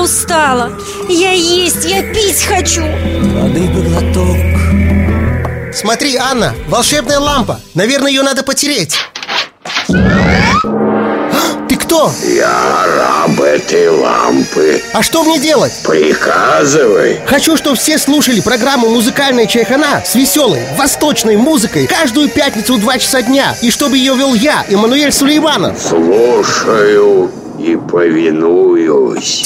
устала. Я есть, я пить хочу. Воды бы глоток. Смотри, Анна, волшебная лампа. Наверное, ее надо потереть. Ты кто? Я раб этой лампы. А что мне делать? Приказывай. Хочу, чтобы все слушали программу «Музыкальная чайхана» с веселой, восточной музыкой каждую пятницу в 2 часа дня. И чтобы ее вел я, Эммануэль Сулейманов. Слушаю и повинуюсь.